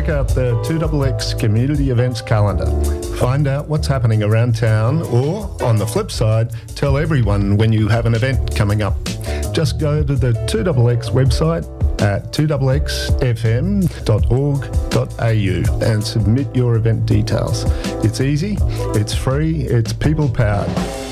check out the 2XX Community Events Calendar. Find out what's happening around town, or, on the flip side, tell everyone when you have an event coming up. Just go to the 2XX website at 2xfm.org.au and submit your event details. It's easy, it's free, it's people-powered.